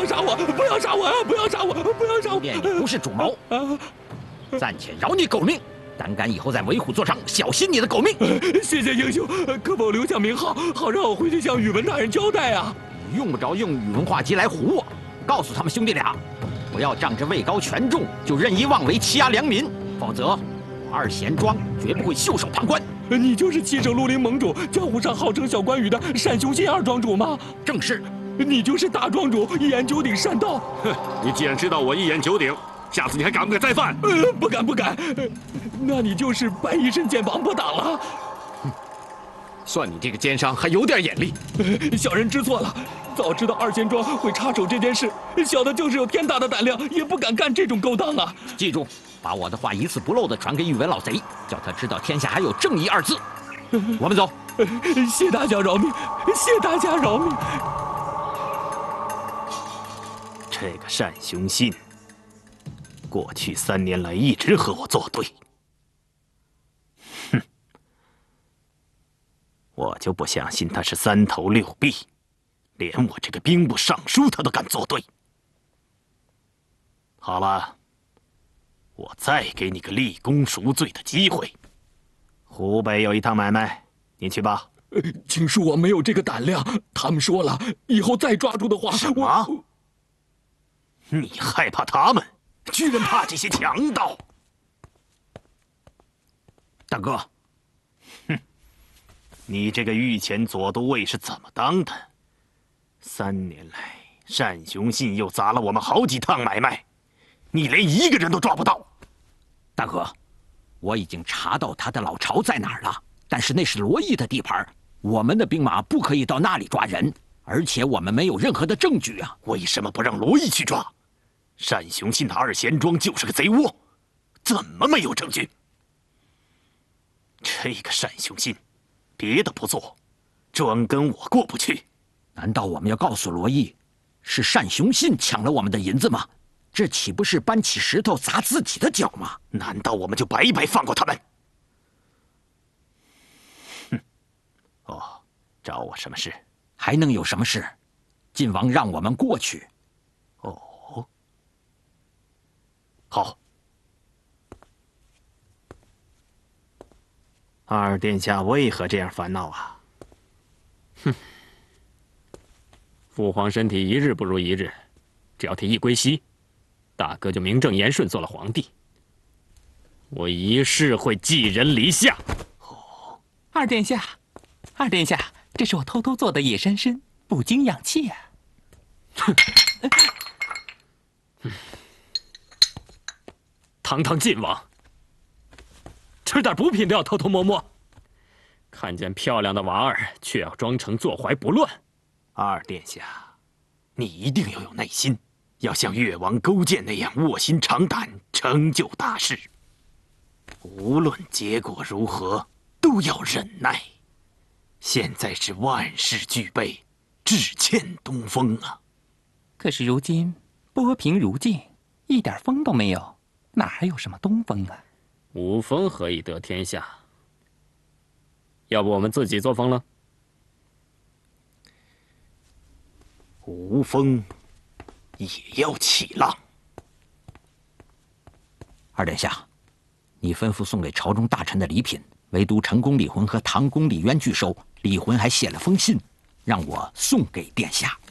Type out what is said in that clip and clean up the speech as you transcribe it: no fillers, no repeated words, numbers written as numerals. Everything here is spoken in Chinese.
杀我！不要杀我！不要杀我！不要杀我！ 念你不是主谋，暂且饶你狗命。胆敢以后在为虎作伥，小心你的狗命！ 谢谢英雄，可否留下名号，好让我回去向宇文大人交代啊！ 你用不着用宇文化及来唬我，告诉他们兄弟俩，不要仗着位高权重就任意妄为，欺压良民，否则我二贤庄绝不会袖手旁观。 你就是七省绿林盟主，江湖上号称小关羽的单雄信二庄主吗？ 正是。 你就是大庄主一言九鼎单道。 哼，你既然知道我一言九鼎，下次你还敢不敢再犯？ 不敢不敢。那你就是白衣神剑王八党了。 算你这个奸商还有点眼力。 小人知错了，早知道二贤庄会插手这件事，小的就是有天大的胆量，也不敢干这种勾当啊！ 记住，把我的话一字不漏地传给宇文老贼，叫他知道天下还有正义二字。我们走。 谢大家饶命，谢大家饶命。 这个单雄信，过去3年来一直和我作对。哼，我就不相信他是3头6臂，连我这个兵部尚书他都敢作对。好了，我再给你个立功赎罪的机会。湖北有一趟买卖，你去吧。 请恕我没有这个胆量。他们说了，以后再抓住的话， 什么？你害怕他们，居然怕这些强盗？ 大哥， 哼，你这个御前左都尉是怎么当的？3年来，单雄信又砸了我们好几趟买卖，你连一个人都抓不到。 大哥，我已经查到他的老巢在哪儿了，但是那是罗毅的地盘，我们的兵马不可以到那里抓人，而且我们没有任何的证据啊！ 为什么不让罗毅去抓？单雄信的二贤庄就是个贼窝，怎么没有证据？这个单雄信，别的不做，专跟我过不去。 难道我们要告诉罗毅，是单雄信抢了我们的银子吗？这岂不是搬起石头砸自己的脚吗？ 难道我们就白白放过他们？哼！哦，找我什么事？ 还能有什么事？晋王让我们过去。 哦，好。二殿下为何这样烦恼啊？ 哼，父皇身体一日不如一日，只要他一归西，大哥就名正言顺做了皇帝。我一世会寄人篱下。 哦， 二殿下，二殿下，这是我偷偷做的野山参，补精养气啊。 哼，堂堂晋王，吃点补品都要偷偷摸摸，看见漂亮的娃儿却要装成坐怀不乱。 二殿下，你一定要有耐心，要像越王勾践那样卧薪尝胆，成就大事。无论结果如何，都要忍耐。现在是万事俱备，只欠东风啊！ 可是如今波平如镜，一点风都没有，哪还有什么东风啊？ 无风何以得天下？要不我们自己作风了？ 无风也要起浪。 二殿下，你吩咐送给朝中大臣的礼品，唯独陈宫李浑和唐宫李渊拒收。李浑还写了封信，让我送给殿下。